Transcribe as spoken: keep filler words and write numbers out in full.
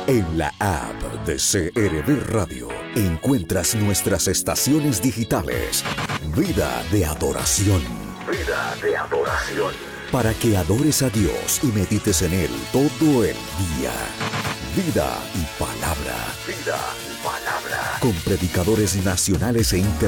En la app de C R V Radio encuentras nuestras estaciones digitales. Vida de adoración. Vida de adoración. Para que adores a Dios y medites en Él todo el día. Vida y palabra. Vida y palabra. Con predicadores nacionales e internacionales.